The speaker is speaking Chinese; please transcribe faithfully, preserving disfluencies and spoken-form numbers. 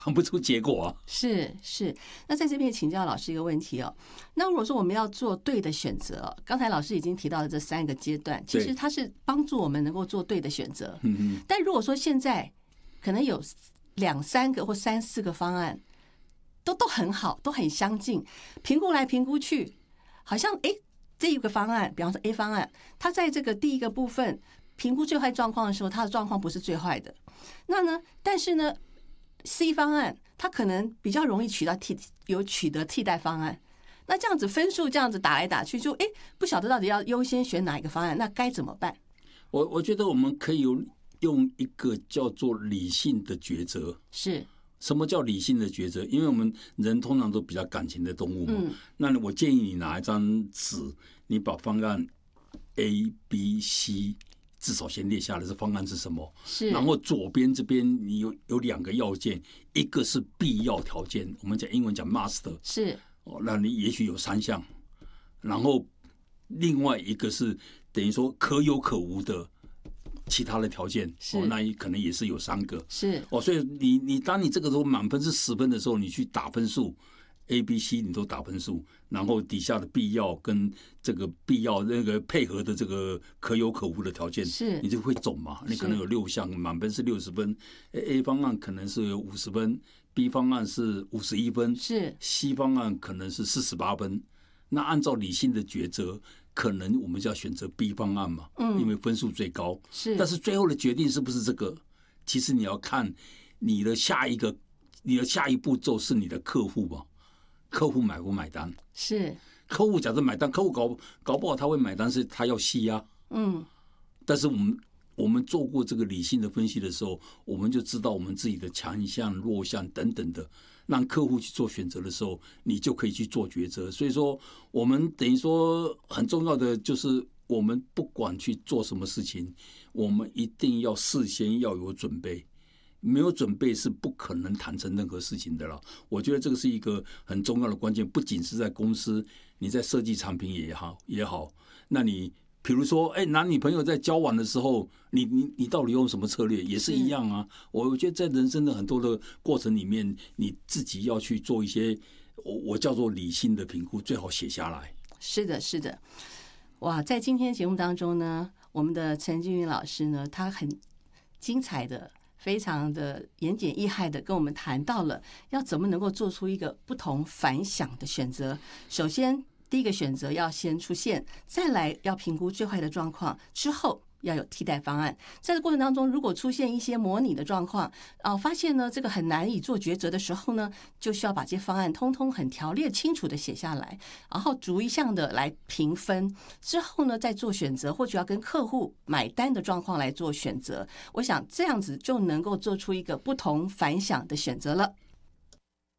看不出结果啊。 是是，那在这边请教老师一个问题哦。那如果说我们要做对的选择，刚才老师已经提到了这三个阶段，其实它是帮助我们能够做对的选择。 嗯嗯。 但如果说现在可能有两三个或三四个方案，都都很好，都很相近，评估来评估去，好像哎，这一个方案，比方说 A 方案，它在这个第一个部分评估最坏状况的时候，它的状况不是最坏的。那呢，但是呢，C 方案它可能比较容易取到替有取得替代方案，那这样子分数这样子打来打去，就哎不晓得到底要优先选哪一个方案，那该怎么办？ 我我觉得我们可以有用一个叫做理性的抉择。 是什么叫理性的抉择？因为我们人通常都比较感情的动物嘛。嗯、那我建议你拿一张纸，你把方案 A、B、C。至少先列下来，这方案是什么？ 是。 然后左边这边你有有两个要件，一个是必要条件，我们讲英文讲 must， 是。 哦，那你也许有三项，然后另外一个是等于说可有可无的其他的条件，哦，那可能也是有三个。 是。 哦，所以你你当你这个时候满分是十分的时候，你去打分数。A、B、C 你都打分数，然后底下的必要跟这个必要那个配合的这个可有可无的条件， 是你就会总嘛。你可能有六项，满分是六十分 ，A 方案可能是五十分 ，B 方案是五十一分， 是 C 方案可能是四十八分。那按照理性的抉择，可能我们就要选择 B 方案嘛，嗯，因为分数最高。 是， 但是最后的决定是不是这个？其实你要看你的下一个，你的下一步骤是你的客户嘛。客户买不买单？ 是客户假设买单，客户搞搞不好他会买单，是他要戏啊。嗯，但是我们我们做过这个理性的分析的时候，我们就知道我们自己的强项、弱项等等的，让客户去做选择的时候，你就可以去做抉择。所以说，我们等于说很重要的就是，我们不管去做什么事情，我们一定要事先要有准备。没有准备是不可能谈成任何事情的了。我觉得这个是一个很重要的关键，不仅是在公司，你在设计产品也好也好。那你比如说，哎，男女朋友在交往的时候，你你你到底用什么策略，也是一样啊。我觉得在人生的很多的过程里面，你自己要去做一些我我叫做理性的评估，最好写下来。 是的，是的。哇，在今天节目当中呢，我们的陈金云老师呢，他很精彩的。非常的言简意赅的跟我们谈到了要怎么能够做出一个不同凡响的选择。首先第一个选择要先出现，再来要评估最坏的状况，之后要有替代方案。在这过程当中，如果出现一些模拟的状况，哦，发现呢这个很难以做抉择的时候呢，就需要把这些方案通通很条列清楚的写下来，然后逐一项的来评分，之后呢再做选择，或许要跟客户买单的状况来做选择。我想这样子就能够做出一个不同凡响的选择了。